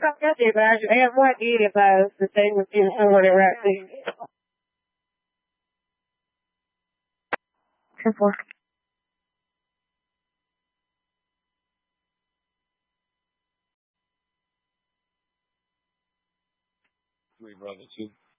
qualquer debaixo. É moedinha, tá? Você tem no time, eu vou lembrar assim. Se for. Three brother too.